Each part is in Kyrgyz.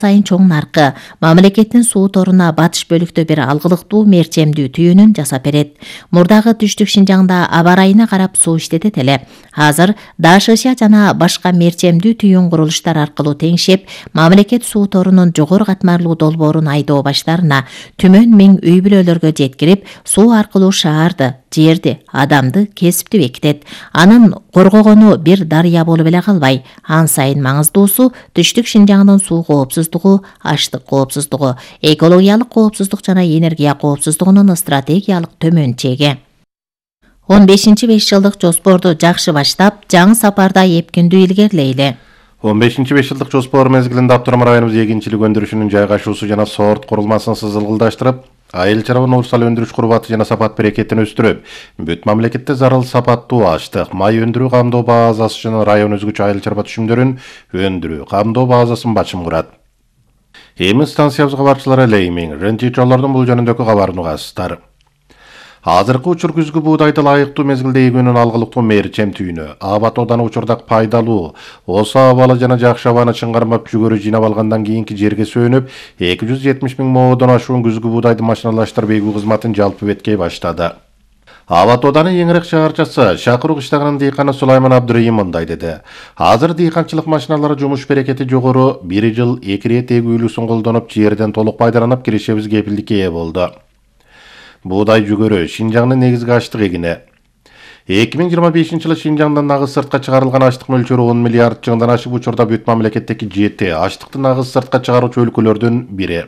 сайын чоң наркы мамлекеттин суу торуна батыш бөлүктө бир алгылыктуу мерчемдүү түйүнүн жасап берет. Мурдагы түштүк Шинжаңда аба ырайына карап суу иштетет эле. Азыр ДАШШ жана башка мерчемдүү түйүн курулуштар аркылуу теңшеп, мамлекет суу торунун жогору катмарлуу долбоорун айдоо баштарына түмөн миң үй бүлөлөргө жеткирип, суу аркылуу шаарды, жерди, адамды кесипти бекитет. Анын коргогону бир дарыя болуп эле калбай, ан сайын маңыздуусу түштүк Шинжаңдын суу коопсуздугу, аштык коопсуздугу, экологиялык коопсуздук жана энергия коопсуздугунун стратегиялык төмөн чеги. 15-5 жылдык жоспорду жакшы баштап, жаңы сапарда эпкиндүү илгерилейли. 15-5 жылдык жоспор мезгилинде Автономдук районубуз эгинчилик өндүрүшүнүн жайгашуусу жана сорт курулмасын сызылгылдаштырып, айыл чарба уурсал өндүрүш курбаты жана сапат берекетин өстүрүп, бүт мамлекетте зарыл сапаттуу аштык, май өндүрүү камдоо базасы жана район өзгөчө айыл чарба түшүмдөрүн өндүрүү камдоо базасын башым курат. Эми станциябызга барчылар эле эми рентичолордун бул жөнүндөгү кабарын угасыздар. Азыркы учур күзгү буудайды лайыктуу мезгилде эгүүнүн алгылыктуу мерчем түйүнү, аба тооданы учурдак пайдалуу, осо абалы жана жакшы абаны чыңгармап жүгөрү жыйнап алгандан кийинки жерге сөнүп, 270 миң моодон ашуун күзгү буудайды машиналаштырып эгүү кызматын жалпы беткей баштады. Аба тооданы эңирээк шаарчасы Шакыруу кыштагынын дыйканы Сулайман Абдырайым мындай деди. Азыр дыйканчылык машиналары жумуш берекети жогору, 1 жыл 2 рет эгүүлүүсүн колдонуп, жерден толук пайдаланып, киришебиз кепилдикке ээ болду. Буудай жүгөрү Шинжаңдын негизги аштык эгини. 2025 жылы Шинжаңдан нагыз сыртка чыгарылган аштык мөлчөрү 10 миллиард чыңдан ашып, учурда бүт мамлекеттеги 7 аштыкты нагыз сыртка чыгаруучу өлкөлөрдүн бири.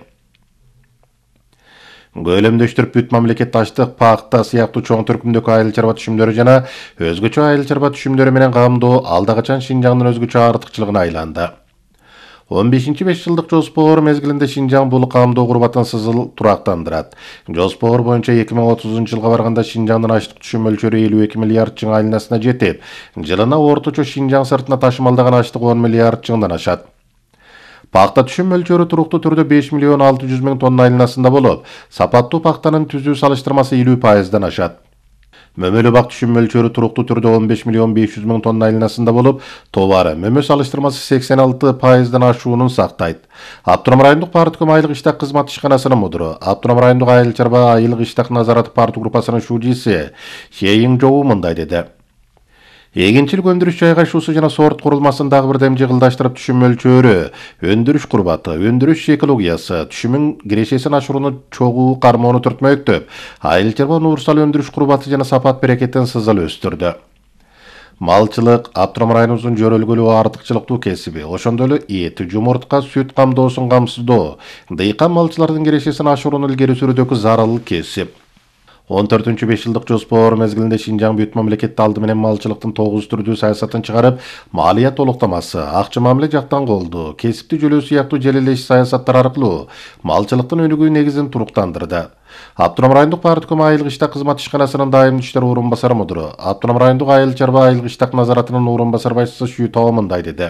Көлөмдөштүрүп бүт мамлекет аштык, пакта сыяктуу чоң түркүмдөгү айыл чарба түшүмдөрү жана өзгөчө айыл чарба түшүмдөрү менен камдоо алда качан Шинжаңдын өзгөчө артыкчылыгына айланды. 15-5 жылдык жоспор мезгилинде Шинжаң бул камдоо курбатын сызыл турактандырат. Жоспор боюнча 2030 жылга барганда Шинжаңдын аштык түшүм мөлчөрү 52 миллиард чың айланасына жетип, жылына орточо Шинжаң сыртына ташымалдаган аштык 10 миллиард чыңдан ашат. Пакта түшүм мөлчөрү туруктуу түрдө 5 миллион 600 миң тонна айланасында болуп, сапаттуу пактанын түзүү салыштырмасы 50%дан ашат. Мөмөлүү бак түшүм мөлчөрү туруктуу түрдө 15 миллион 500 миң тонна айланасында болуп, товары мөмө салыштырмасы 86%дан ашуунун сактайт. Автономдук райондук партком айылык иштак кызмат ишканасынын мудуру, Автономдук райондук айыл чарба айылык иштак назараты парты группасынын шужиси Шейин Жоу мындай деди. Эгинчилик өндүрүш жайгашуусу жана сорт курулмасын дагы бир дем жыгылдаштырып, түшүм мөлчөрү, өндүрүш курбаты, өндүрүш экологиясы, түшүмүн кирешесин ашырууну чогуу кармоону түртмөктөп, айыл чарба уурсал өндүрүш курбаты жана сапат берекетин сызыл өстүрдү. Малчылык Автономдук районубуздун жөрөлгөлүү артыкчылыктуу кесиби, ошондой эле эт, жумуртка, сүт камдоосун камсыздоо, дыйкан малчылардын кирешесин ашырууну илгери сүрүүдөгү зарыл кесип. 14-5 жылдык жоспор мезгилинде Шинжаң бүт мамлекетти алды менен малчылыктын 9 түрдүү саясатын чыгарып, малия толуктамасы, акча мамиле жактан колду, кесипти жөлөө сыяктуу желелеш саясаттар аркылуу малчылыктын өнүгүү негизин туруктандырды. Автономдук райондук партком айылык иштак кызмат ишканасынын дайым иштер орун басары мудуру, Автономдук райондук айыл чарба айылык иштак назаратынын орун басар башчысы Шүйтоо мындай деди.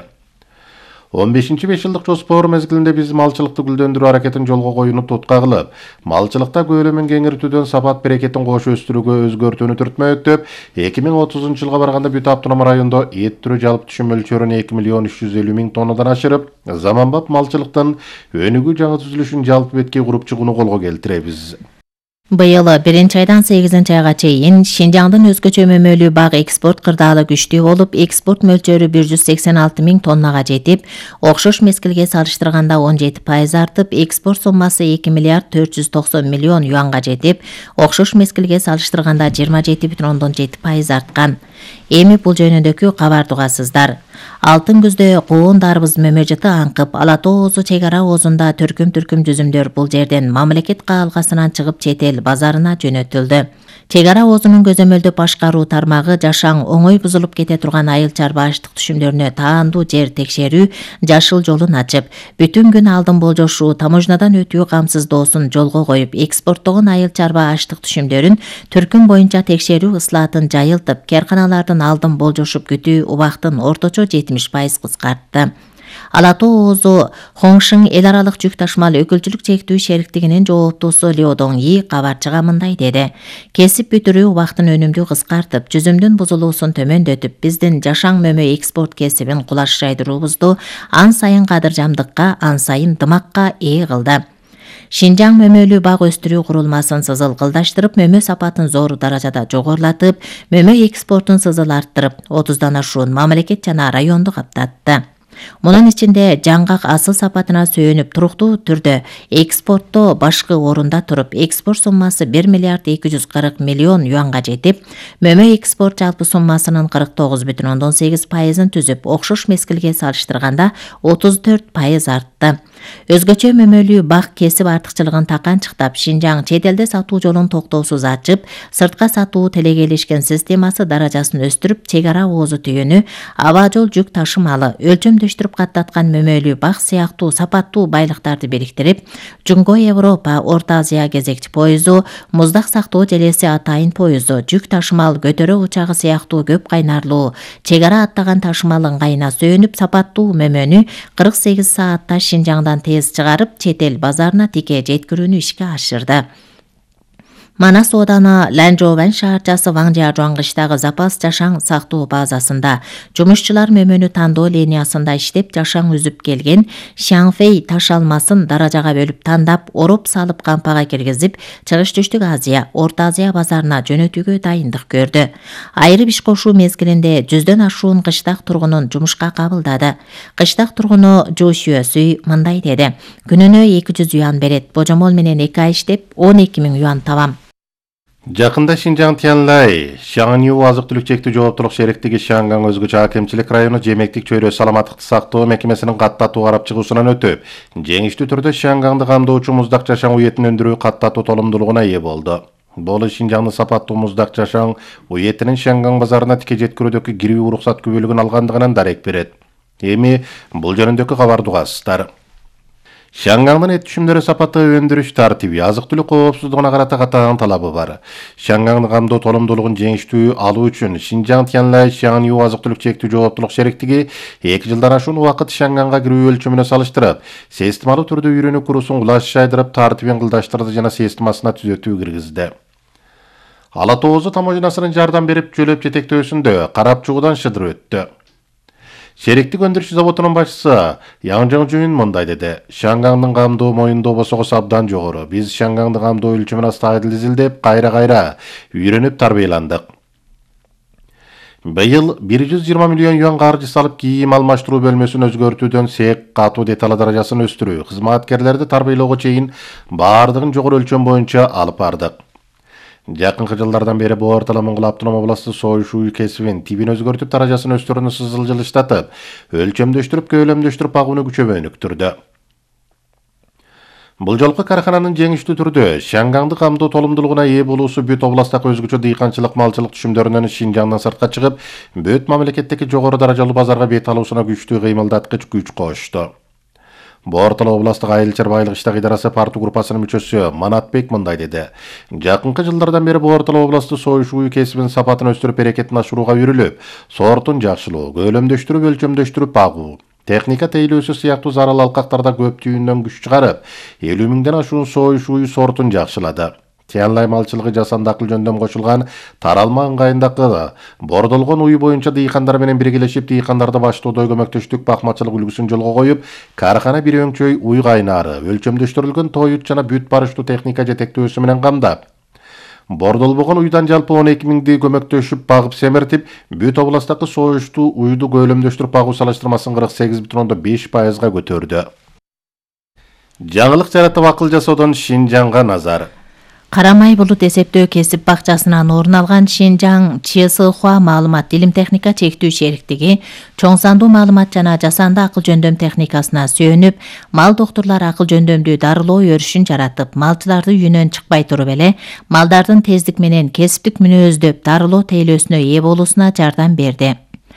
15-5 жылдык жоспор мезгилинде биз малчылыкты гүлдөндүрүү аракетин жолго коюуну тутка кылып, малчылыкта көлөмүн кеңиртүүдөн сапат берекетин кошо өстүрүүгө өзгөртүүнү түртмөктөп, 2030 жылга барганда бүт автономдук райондо эт түрү жалпы түшүм мөлчөрүн 2 миллион 350 миң тоннадан ашырып, заманбап малчылыктын өнүгүү жаңы түзүлүшүн жалпы беткей куруп чыгууну колго келтиребиз. Быйыл 1-айдан 8-айга чейин Шинжаңдын өзгөчө мөмөлүү бак экспорт кырдаалы күчтүү болуп, экспорт мөлчөрү 186 миң тоннага жетип, окшош мезгилге салыштырганда 17% артып, экспорт соммасы 2 миллиард 490 миллион юанга жетип, окшош мезгилге салыштырганда 27,7% арткан. Эми бул жөнүндөгү кабарды угасыздар. Алтын күздө коон дарбыз мөмөжөтү аңкып, Ала тоо оозу чек ара оозунда түркүм жүзүмдөр бул жерден мамлекет каалгасынан чыгып чет эл базарына жөнөтүлдү. Чек ара оозунун көзөмөлдөп башкаруу тармагы жашаң оңой бузулуп кете турган айыл чарба аштык түшүмдөрүнө таандуу жер текшерүү жашыл жолун ачып, бүтүн күн алдын болжошуу, таможнядан өтүү камсыздоосун жолго коюп, экспорттогон айыл чарба аштык түшүмдөрүн түркүм боюнча текшерүү ыслаатын жайылтып, карканалардын алдын болжошуп күтүү убактын орточо 70% кыскартты. Ала Тоо Оозу Хоңшың эл аралык жүк ташымал өкүлчүлүк чектүү шериктигинин жооптуусу Лиу Доңи кабарчыга мындай деди. Кесип бүтүрүү убактын өнүмдүү кыскартып, жүзүмдүн бузулуусун төмөндөтүп, биздин жашаң мөмө экспорт кесибин кулаш жайдыруубузду ан сайын кадыржамдыкка, ан сайын дымакка ээ кылды. Шинжаң мөмөлүү бак өстүрүү курулмасын сызыл кылдаштырып, мөмө сапатын зор даражада жогорулатып, мөмө экспортун сызыл арттырып, 30дан ашуун мамлекет жана районду каптатты. Мунун ичинде жаңгак асыл сапатына сүйөнүп туруктуу түрдө экспортто башкы орунда туруп, экспорт суммасы 1 миллиард 240 миллион юанга жетип, мөмө экспорт жалпы суммасынын 49,8%-ын түзүп, окшош мезгилге салыштырганда 34% артты. Өзгөчө мөмөлүү бак кесип артыкчылыгын таканчыктап, Шинжаң чет элде сатуу жолун токтоосуз ачып, сыртка сатуу телегейлешкен системасы даражасын өстүрүп, чек ара оозу түйөнү, аба жол жүк ташымалы, өлчөмдөштүрүп каттаткан мөмөлүү бак сыяктуу сапаттуу байлыктарды бириктирип, Жунгой Европа, Орто Азия кезекчи поезду, муздак сактоо желеси атайын поезду, жүк ташымал көтөрө учагы сыяктуу көп кайнарлуу, чек ара аттаган ташымал ыңгайына сүйөнүп, сапаттуу мөмөнү 48 саатта Шинжаңдан тез чыгарып, чет эл базарына тике жеткирүүнү ишке ашырды. Манас ооданы Ланжообан шаарчасы Ваңжа Жуаңгычтагы запас жашаң сактоо базасында жумушчулар мөмөнү тандоо линиясында иштеп жашаң үзүп келген Шаңфей таш алмасын даражага бөлүп тандап, ороп салып кампага киргизип, Чыгыш Түштүк Азия, Орто Азия базарына жөнөтүүгө дайындык көрдү. Айрып иш кошуу мезгилинде 100дөн ашуун кыштак тургунун жумушка кабылдады. Кыштак тургуну Жу Шүөсүй мындай деди: күнүнө 200 юан берет, божомол менен 2 ай иштеп 12 000 юан табам. Жакында Шинжаң Тянлай, Шаңню азык-түлүк чектүү жооптулук шериктиги Шаңгаң өзгөчө акимчилик району жемектик чөйрө саламаттыкты сактоо мекемесинин каттатуу карап чыгуусунан өтүп, жеңиштүү түрдө Шаңгаңды камдоочу муздак жашаң уетин өндүрүү каттатуу толумдуулугуна ээ болду. Бул Шинжаңды сапаттуу муздак жашаң уетинин Шаңгаң базарына тике жеткирүүдөгү кирүү уруксат күбөлүгүн алгандыгынан дарек берет. Эми бул жөнүндөгү кабарды угасыздар. Шаңгаңдын эт түшүмдөрү сапаты өндүрүш тартиби, азык-түлүк коопсуздугуна карата катаан талабы бар. Шаңгаңды камдоо толумдуулугун жеңиштүү алуу үчүн Шинжаң Тянлай Шаңню азык-түлүк чектүү жооптулук шериктиги 2 жылдан ашуун убакыт Шаңгаңга кирүү өлчөмүнө салыштырып, системалуу түрдө үйрөнүү курсун кулаш жайдырып, тартибин кылдаштырды жана системасына түзөтүү киргизди. Ала Тоо Оозу таможнасынын жардам берип жөлөп жетектөөсүндө карап чыгуудан шыдыр өттү. Шериктик өндүрүш заводунун башчысы Яң Жың мындай деди: Шаңгаңдын камдоо моюндоо босогусу абдан жогору. Биз Шаңгаңды камдоо өлчөмүн астайыл изилдеп, кайра үйрөнүп тарбияландык. Быйыл 120 миллион юан каржы салып, кийим алмаштыруу бөлмөсүн өзгөртүүдөн сек катуу деталь даражасын өстүрүү, кызматкерлерди тарбиялоого чейин баардыгын жогору өлчөм боюнча алып бардык. Жакынкы жылдардан бери бу орталымын Автоном областы союшуу кесибин тибин өзгөртүп, даражасын өстүрүүнү сызылжылыштатып, өлчөмдөштүрүп, көөлөмдөштүрүп багууну күчөбөнүктүрдү. Бул жолку кархананын жеңиштүү түрдө Шаңгаңды камдоо толумдуулугуна ээ болуусу бүт областтагы өзгөчө дыйканчылык малчылык түшүмдөрүнөн Шинжаңдан сыртка чыгып, бүт мамлекеттеги жогору даражалуу базарга бет алуусуна күчтүү кыймылдаткыч күч кошту. Бу орталык областтык айыл чарбайлык иштак идарасы парту группасынын мүчөсү Манатбек мындай деди: Жакынкы жылдардан бери бу орталык областы союшуу кесибин сапатын өстүрүп, берекетин ашырууга үйрүлүп, сортун жакшылоо, көөлөмдөштүрүп, өлчөмдөштүрүп багуу, техника тейлөөсү сыяктуу зарыл алкактарда көп түйүндөн күч чыгарып, 50 000ден ашуун союшуу сортун жакшылады. Тянлай малчылыгы жасанды акыл жөндөм кошулган таралма ыңгайындагы бордолгон уй боюнча дыйкандар менен биргелешип, дыйкандарды баштоодо көмөктөштүк бакмачылык үлгүсүн жолго коюп, кархана бир өңчөй уй кайнары, өлчөмдөштүрүлгөн тоют жана бүт барыштуу техника жетектөөсү менен камдап, бордолбогон уйдан жалпы 12 000ди көмөктөшүп багып семиртип, бүт областтагы союштуу уйду көөлөмдөштүрүп багуу салыштырмасын 48,5%га көтөрдү. Жаңылык жаратып акыл жасоодон Шинжаңга назар. Карамай булут эсептөө кесип бакчасынан орун алган Шинжаң ЧСХ маалымат илим техника чектүү шериктиги чоң сандуу маалымат жана жасанды акыл жөндөм техникасына сүйөнүп, мал доктурлар акыл жөндөмдүү дарылоо өрүшүн жаратып, малчыларды үйүнөн чыкпай туруп эле малдардын тездик менен кесиптик мүнөздөп дарылоо тейлөөсүнө ээ болуусуна жардам берди.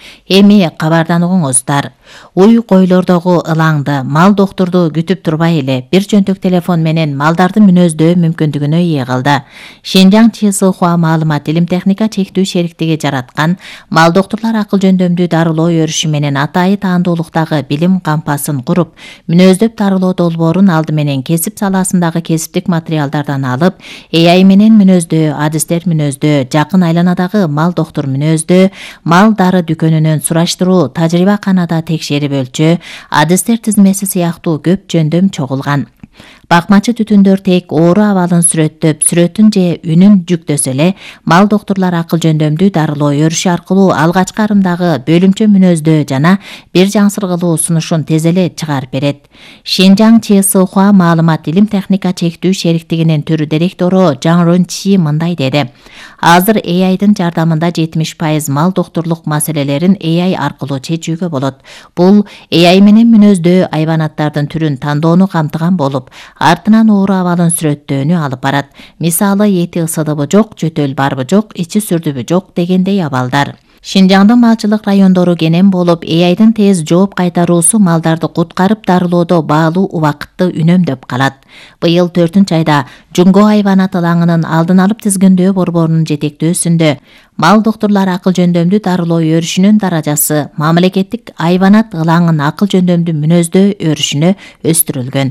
Эми кабардан угуңуздар. Уй койлордогу ылаңды, мал доктурду күтүп турбай эле бир жөнтөк телефон менен малдарды мүнөздөө мүмкүндүгүнө ээ кылды. Шинжаң ЧСХ маалымат илим техника чектүү шериктиги жараткан мал доктурлар акыл жөндөмдүү дарылоо өрүшү менен атайы таандуулуктагы билим кампасын куруп, мүнөздөп дарылоо долбоорун алды менен кесип саласындагы кесиптик материалдардан алып, AI менен мүнөздөө, адистер мүнөздөө, жакын айланадагы мал доктур мүнөздөө, мал дары дүкөнүнөн сураштыруу, тажрыйбаканада текшерип өлчөө, адистер тизмеси сыяктуу көп жөндөм чогулган. Бакмачы түтүндөр тек оору абалын сүрөттөп, сүрөтүн же үнүн жүктөсө эле, мал доктурлар акыл жөндөмдүү дарылоо өрүшү аркылуу алгачкы арымдагы бөлүмчө мүнөздөө жана бир жаңсыргылуу сунушун тез эле чыгарып берет. Шинжаң ЧСХ маалымат илим техника чектүү шериктигинин түрү директору Жаң Рончи мындай деди. Азыр AI-дын жардамында 70% мал доктурлук маселелерин AI аркылуу чечүүгө болот. Бул AI менен мүнөздөө айбанаттардын түрүн тандоону камтыган болуп, артынан оору абалын сүрөттөөнү алып барат. Мисалы, эти ысыдыбы жок, жөтөл барбы жок, ичи сүрдүбү жок дегендей абалдар. Шинжаңдын малчылык райондору кенен болуп, AI-дын тез жооп кайтаруусу малдарды куткарып дарылоодо баалуу убакытты үнөмдөп калат. Быйыл 4-айда Жунго айбанат ылаңынын алдын алып тизгиндөө борборунун жетектөөсүндө мал доктурлар акыл жөндөмдүү дарылоо өрүшүнүн даражасы мамлекеттик айбанат ылаңын акыл жөндөмдүү мүнөздөө өрүшүнө өстүрүлгөн.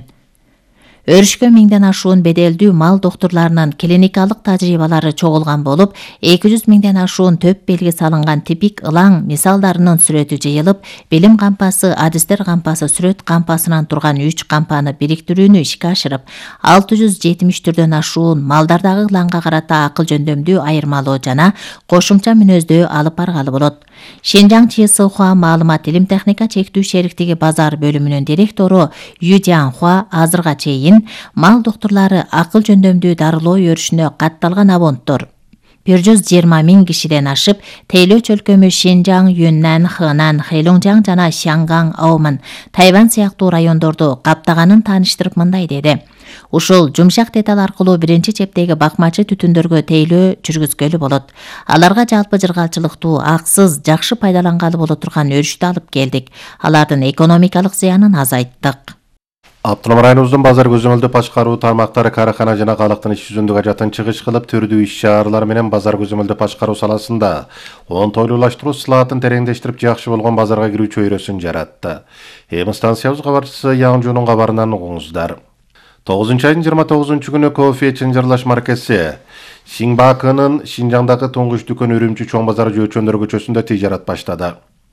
Өрүшкө 1000ден ашуун беделдүү мал доктурларынын клиникалык тажрыйбалары чогулган болуп, 200 000ден ашуун төп белги салынган типик ылаң мисалдарынын сүрөтү жыйылып, билим кампасы, адистер кампасы сүрөт кампасынан турган 3 кампаны бириктирүүнү ишке ашырып, 670 түрдөн ашуун малдардагы ылаңга карата акыл жөндөмдүү айырмалоо жана кошумча мүнөздөө алып баргалы болот. Шинжаң ЧСХ маалымат илим техника чектүү шериктиги базар бөлүмүнүн директору Ю Жанхуа азырга чейин мал доктурлары акыл жөндөмдүү дарылоо өрүшүнө катталган абонттор 120 000 кишиден ашып, Тейлөч өлкөмү Шинжаң, Юннан, Хэнан, Хэйлонжаң жана Шанган, Ауман, Тайвань сыяктуу райондорду каптаганын тааныштырып мындай деди. Ушул жумшак деталь аркылуу биринчи чептеги бакмачы түтүндөргө тейлөө жүргүзгөлү болот. Аларга жалпы жыргалчылыктуу, аксыз, жакшы пайдалангалы боло турган өрүштү алып келдик. Алардын экономикалык зыянын азайттык. Автоном районубуздун базар көзөмөлдөө башкаруу тармактары карахана жана калктын иш жүзүндөгү ажатын чыгыш кылып, түрдүү иш-чаралар менен базар көзөмөлдөө башкаруу саласында оңтойлуулаштыруу сылаатын тереңдештирип, жакшы болгон базарга кирүү чөйрөсүн жаратты. Эми станциябыз кабарчысы Яң Жунун кабарынан угуңуздар. 9-айдын 29-күнү кофе чынжырлаш маркасы Сиңбакынын Шинжаңдагы туңгуч дүкөн Үрүмчү чоң базары Жөөчөндөр көчөсүндө тижарат баштады.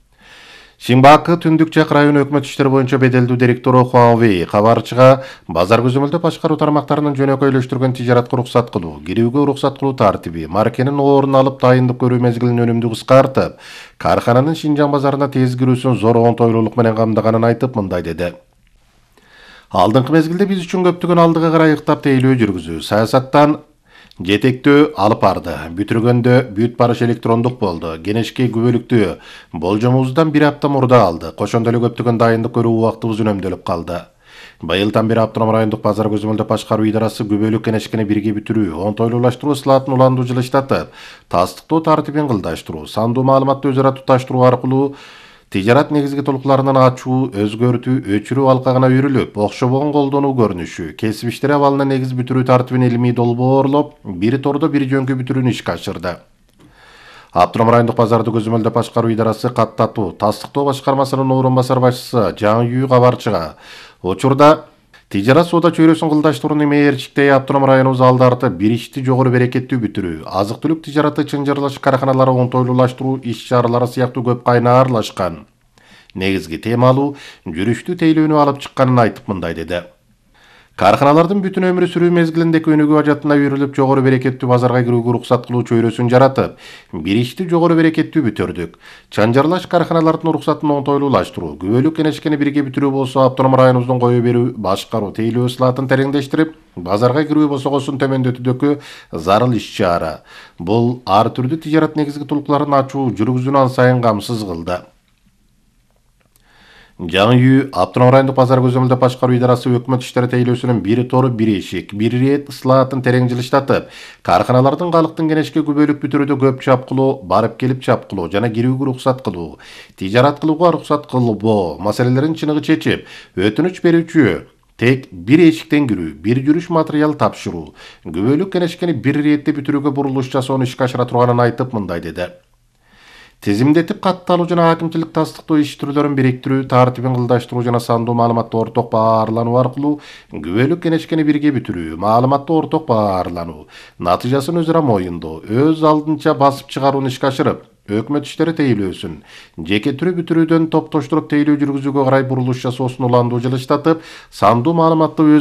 Сиңбакы түндүк жак район өкмөт иштери боюнча беделдүү директору Хуан Вэй кабарчыга базар көзөмөлдөө башкаруу тармактарынын жөнөкөйлөштүргөн тижаратка уруксат кылуу, кирүүгө уруксат кылуу тартиби, маркенин орун алып дайындык көрүү мезгилин өнүмдүү кыскартып, кархананын Шинжаң базарына тез кирүүсүн зор оңтойлуулук менен камдаганын айтып мындай деди. Алдыңкы мезгилде биз үчүн көптөгөн алдыга карай ыктап тейлөө жүргүзүү, саясаттан жетектөө алып барды. Бүтүргөндө бүт барыш электрондук болду. Кенешке күбөлүктүү болжомубуздан 1 апта мурда алды. Кошондо эле көптөгөн дайындык көрүү убактыбыз үнөмдөлүп калды. Быйылдан бери Автоном райондук базар көзөмөлдөө башкаруу идарасы күбөлүк кенешкени бирге бүтүрүү, оңтойлуулаштыруу сылаатын уландуу жылыштатып, тастыктоо тартибин кылдаштыруу, сандуу маалыматты өзара туташтыруу аркылуу тижарат негизги толкуларынан ачуу, өзгөртүү, өчүрүү алкагына үйрүлүп, окшобогон колдонуу көрүнүшү, кесип иштери абалына негиз бүтүрүү тартибин илимий долбоорлоп, бир тордо бир жөнкө бүтүрүүнү ишке ашырды. Автоном райондук базарды көзөмөлдөө башкаруу идарасы каттатуу, тастыктоо башкармасынын орун басар башчысы Жаң Ю кабарчыга учурда тижарат соода чөйрөсүн кылдаштыруунун мээрчиктеги Автоном районубуз алды арты бир ишти жогору берекеттүү бүтүрүү, азык-түлүк тижараты чынжырлаш караханалары оңтойлуулаштыруу иш-чаралары сыяктуу көп кайнаарлашкан. Негизги темалуу жүрүштүү тейлөөнү алып чыкканын айтып мындай деди. Карханалардын бүтүн өмүрү сүрүү мезгилиндеги өнүгүү ажатына үйрүлүп, жогору берекеттүү базарга кирүүгө уруксат кылуу чөйрөсүн жаратып, бир ишти жогору берекеттүү бүтүрдүк. Чанжарлаш карханалардын уруксатын оңтойлуулаштыруу, күбөлүк кенешкени бирге бүтүрүү болсо, Автоном районубуздун кое берүү, башкаруу, тейлөө сылаатын тереңдештирип, базарга кирүү босогосун төмөндөтүүдөгү зарыл иш-чара. Бул ар түрдүү тижарат негизги толкуларын ачуу, жүргүзүүнү ан сайын камсыз кылды. Жаңы үй Автономдук райондук базар көзөмөлдөө башкаруу идарасы өкмөт иштери тейлөөсүнүн бир тору бир эшик, бир рет ысылаатын терең жылыштатып, карханалардын калктын кенешке күбөлүк бүтүрүүдө көп чапкылоо, барып келип чапкылоо жана кирүүгө уруксат кылуу, тижарат кылууга уруксат кылбоо маселелерин чыныгы чечип, өтүнүч берүүчү тек бир эшиктен кирүү, бир жүрүш материал тапшыруу, күбөлүк кенешкени бир иретте бүтүрүүгө бурулуш жасоону ишке ашыра турганын айтып мындай деди. Тизимдетип катталуу жана акимчилик тастыктоо иш түрлөрүн бириктирүү, тартибин кылдаштыруу жана сандуу маалыматты орток баарлануу аркылуу күбөлүк кенешкени бирге бүтүрүү, маалыматты орток баарлануу, натыйжасын өзара моюндоо, өз алдынча басып чыгарууну ишке ашырып, өкмөт иштери тейлөөсүн жеке түрү бүтүрүүдөн топтоштуруп тейлөө жүргүзүүгө карай бурулуш жасоосун уландуу жылыштатып, сандуу маалыматты